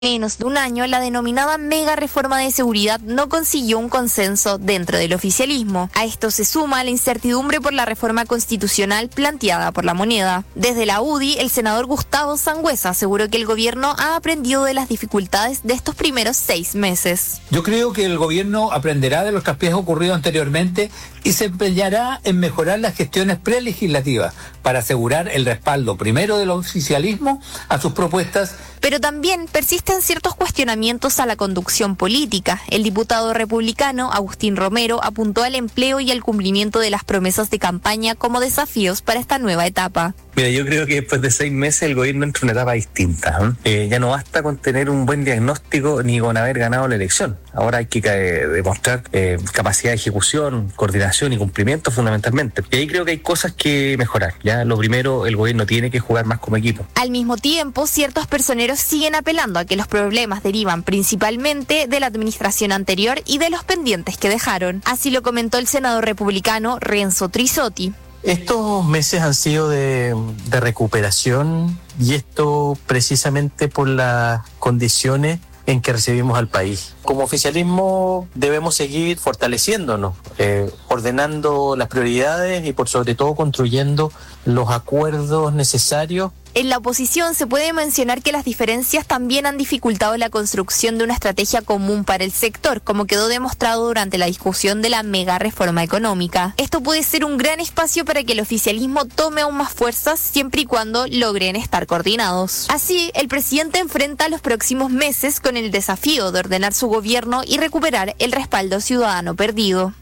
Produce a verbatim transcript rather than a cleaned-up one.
menos de un año, la denominada mega reforma de seguridad no consiguió un consenso dentro del oficialismo. A esto se suma la incertidumbre por la reforma constitucional planteada por La Moneda. Desde la U D I, el senador Gustavo Sangüesa aseguró que el gobierno ha aprendido de las dificultades de estos primeros seis meses. Yo creo que el gobierno aprenderá de los traspiés ocurridos anteriormente y se empeñará en mejorar las gestiones prelegislativas para asegurar el respaldo primero del oficialismo a sus propuestas. Pero también persisten ciertos cuestionamientos a la conducción política. El diputado republicano Agustín Romero apuntó al empleo y al cumplimiento de las promesas de campaña como desafíos para esta nueva etapa. Mira, yo creo que después de seis meses el gobierno entra en una etapa distinta. ¿eh? Eh, ya no basta con tener un buen diagnóstico ni con haber ganado la elección. Ahora hay que eh, demostrar eh, capacidad de ejecución, coordinación y cumplimiento fundamentalmente. Y ahí creo que hay cosas que mejorar. Ya lo primero, el gobierno tiene que jugar más como equipo. Al mismo tiempo, ciertos personeros siguen apelando a que los problemas derivan principalmente de la administración anterior y de los pendientes que dejaron. Así lo comentó el senador republicano Renzo Trisotti. Estos meses han sido de, de recuperación y esto precisamente por las condiciones en que recibimos al país. Como oficialismo debemos seguir fortaleciéndonos, eh, ordenando las prioridades y por sobre todo construyendo los acuerdos necesarios. En la oposición se puede mencionar que las diferencias también han dificultado la construcción de una estrategia común para el sector, como quedó demostrado durante la discusión de la mega reforma económica. Esto puede ser un gran espacio para que el oficialismo tome aún más fuerzas siempre y cuando logren estar coordinados. Así, el presidente enfrenta los próximos meses con el desafío de ordenar su gobierno y recuperar el respaldo ciudadano perdido.